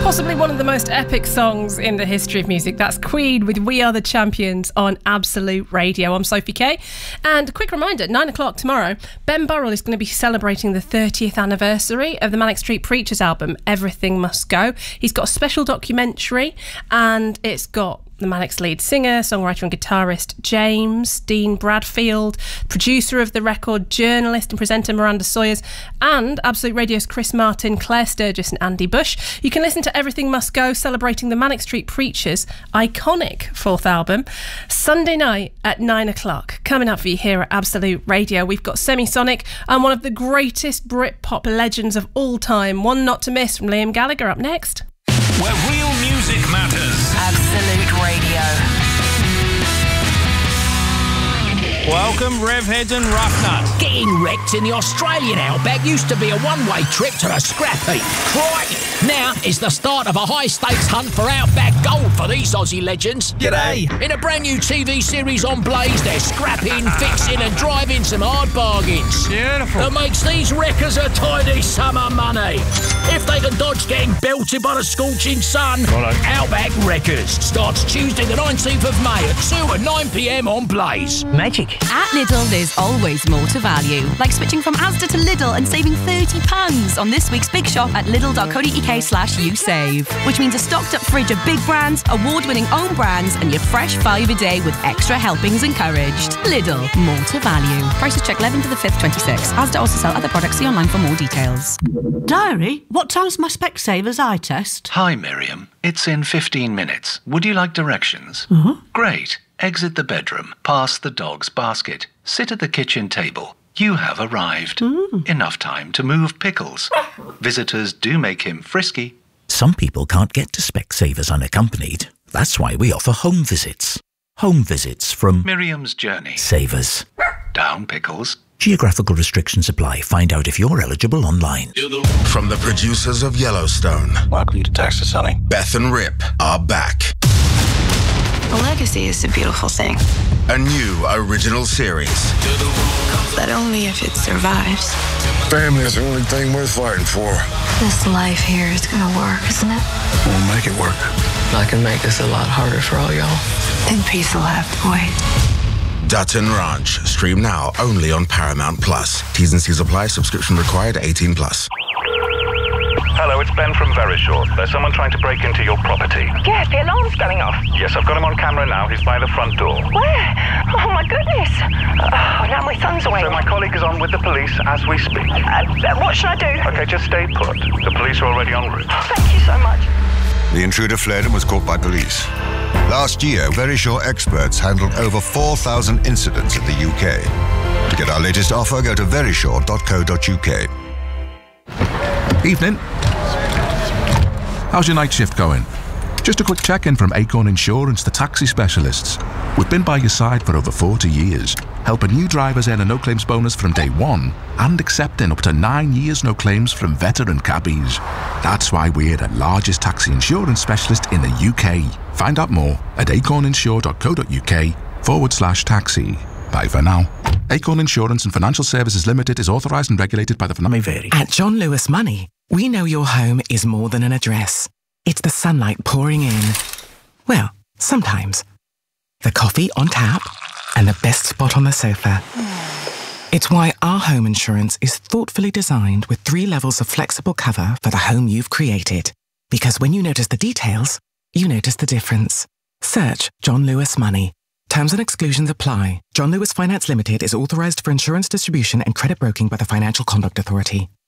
Possibly one of the most epic songs in the history of music. That's Queen with We Are the Champions on Absolute Radio. I'm Sophie Kay. And a quick reminder, 9 o'clock tomorrow, Ben Burrell is going to be celebrating the 30th anniversary of the Manic Street Preachers album, Everything Must Go. He's got a special documentary and it's got the Manic's lead singer, songwriter and guitarist James Dean Bradfield, producer of the record, journalist and presenter Miranda Sawyers, and Absolute Radio's Chris Martin, Claire Sturgis and Andy Bush. You can listen to Everything Must Go, celebrating the Manic Street Preachers' iconic fourth album, Sunday night at 9 o'clock. Coming up for you here at Absolute Radio, we've got Semisonic and one of the greatest Britpop legends of all time, One Not to Miss from Liam Gallagher, up next. Where real music matters. Absolute Radio. Welcome, Revheads and Roughnut. Getting wrecked in the Australian outback used to be a one-way trip to the scrap heap. Crikey! Now it's the start of a high-stakes hunt for outback gold for these Aussie legends. G'day. In a brand new TV series on Blaze, they're scrapping, fixing and driving some hard bargains. Beautiful. That makes these wreckers a tidy sum of money. If they can dodge getting belted by the scorching sun, Outback Wreckers starts Tuesday the 19th of May at 2 and 9 p.m. on Blaze. Magic. At Lidl, there's always more to value. Like switching from Asda to Lidl and saving £30 on this week's big shop at lidl.co.uk/usave. Which means a stocked up fridge of big brands, award-winning own brands, and your fresh five a day with extra helpings encouraged. Lidl, more to value. Prices check 11 to the 5th, 26. Asda also sell other products. See online for more details. Diary, what time's my Specsavers eye test? Hi, Miriam. It's in 15 minutes. Would you like directions? Great. Exit the bedroom, past the dog's basket, sit at the kitchen table. You have arrived. Enough time to move pickles. Visitors do make him frisky. Some people can't get to Specsavers unaccompanied. That's why we offer home visits. Home visits from Miriam's Journey. Savers. Down pickles. Geographical restrictions apply. Find out if you're eligible online. From the producers of Yellowstone, welcome to Texas, honey. Beth and Rip are back. A legacy is a beautiful thing. A new original series. But only if it survives. Family is the only thing worth fighting for. This life here is gonna work, isn't it? We'll make it work. I can make this a lot harder for all y'all. Then peace will have to wait. Dutton Ranch. Stream now only on Paramount Plus. T's and C's apply. Subscription required. 18 plus. Hello, it's Ben from Verisure. There's someone trying to break into your property. Yeah, the alarm's going off. Yes, I've got him on camera now. He's by the front door. Where? Oh, my goodness. Oh, now my son's away. So my colleague is on with the police as we speak. What should I do? Okay, just stay put. The police are already en route. Thank you so much. The intruder fled and was caught by police. Last year, Verisure experts handled over 4,000 incidents in the UK. To get our latest offer, go to verisure.co.uk. Evening. How's your night shift going? Just a quick check-in from Acorn Insurance, the taxi specialists. We've been by your side for over 40 years, helping new drivers earn a no-claims bonus from day one and accepting up to 9 years no claims from veteran cabbies. That's why we're the largest taxi insurance specialist in the UK. Find out more at acorninsure.co.uk/taxi. Bye for now. Acorn Insurance and Financial Services Limited is authorised and regulated by the At John Lewis Money, we know your home is more than an address. It's the sunlight pouring in. Well, sometimes. The coffee on tap and the best spot on the sofa. It's why our home insurance is thoughtfully designed with 3 levels of flexible cover for the home you've created. Because when you notice the details, you notice the difference. Search John Lewis Money. Terms and exclusions apply. John Lewis Finance Limited is authorised for insurance distribution and credit broking by the Financial Conduct Authority.